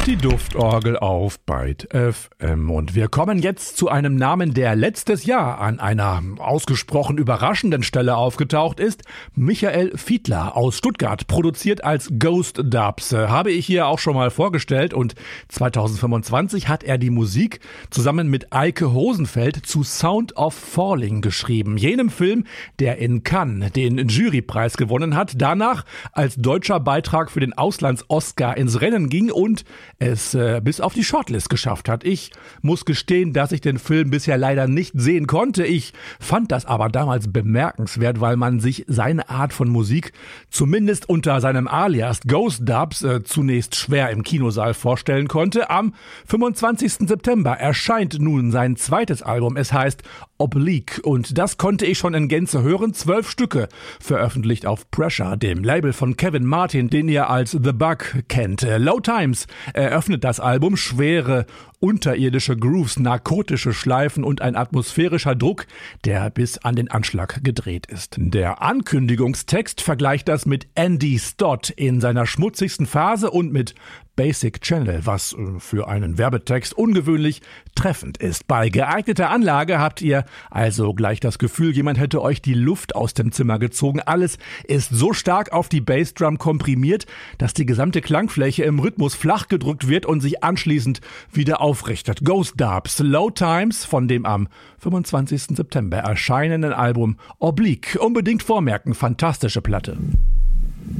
Die Duftorgel auf Byte FM. Und wir kommen jetzt zu einem Namen, der letztes Jahr an einer ausgesprochen überraschenden Stelle aufgetaucht ist. Michael Fiedler aus Stuttgart, produziert als Ghost Dubs. Habe ich hier auch schon mal vorgestellt und 2025 hat er die Musik zusammen mit Eike Hosenfeld zu Sound of Falling geschrieben. Jenem Film, der in Cannes den Jurypreis gewonnen hat, danach als deutscher Beitrag für den Auslands-Oscar ins Rennen ging und es bis auf die Shortlist geschafft hat. Ich muss gestehen, dass ich den Film bisher leider nicht sehen konnte. Ich fand das aber damals bemerkenswert, weil man sich seine Art von Musik zumindest unter seinem Alias Ghost Dubs zunächst schwer im Kinosaal vorstellen konnte. Am 25. September erscheint nun sein zweites Album. Es heißt Oblique und das konnte ich schon in Gänze hören. 12 Stücke, veröffentlicht auf Pressure, dem Label von Kevin Martin, den ihr als The Bug kennt. Low Times eröffnet das Album. Schwere, unterirdische Grooves, narkotische Schleifen und ein atmosphärischer Druck, der bis an den Anschlag gedreht ist. Der Ankündigungstext vergleicht das mit Andy Stott in seiner schmutzigsten Phase und mit Basic Channel, was für einen Werbetext ungewöhnlich treffend ist. Bei geeigneter Anlage habt ihr also gleich das Gefühl, jemand hätte euch die Luft aus dem Zimmer gezogen. Alles ist so stark auf die Bassdrum komprimiert, dass die gesamte Klangfläche im Rhythmus flach gedrückt wird und sich anschließend wieder aufrichtet. Ghost Dubs, Low Times von dem am 25. September erscheinenden Album Oblique. Unbedingt vormerken, fantastische Platte.